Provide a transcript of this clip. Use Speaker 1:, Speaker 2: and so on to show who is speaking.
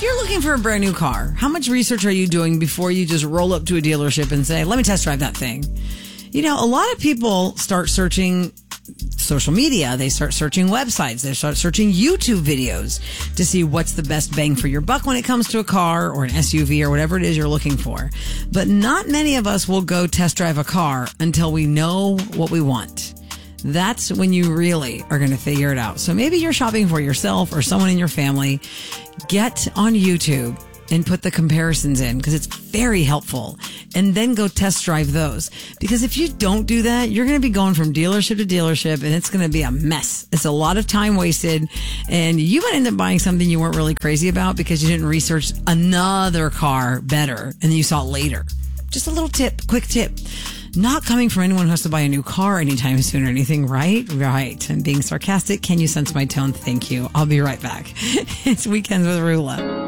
Speaker 1: If you're looking for a brand new car, how much research are you doing before you just roll up to a dealership and say, let me test drive that thing? You know, a lot of people start searching social media. They start searching websites. They start searching YouTube videos to see what's the best bang for your buck when it comes to a car or an SUV or whatever it is you're looking for. But not many of us will go test drive a car until we know what we want. That's when you really are going to figure it out. So maybe you're shopping for yourself or someone in your family. Get on YouTube and put the comparisons in because it's very helpful. And then go test drive those. Because if you don't do that, you're going to be going from dealership to dealership and it's going to be a mess. It's a lot of time wasted and you might end up buying something you weren't really crazy about because you didn't research another car better and then you saw it later. Just a little tip, quick tip. Not coming from anyone who has to buy a new car anytime soon or anything, right? Right. I'm being sarcastic. Can you sense my tone? Thank you. I'll be right back. It's Weekends with Rula.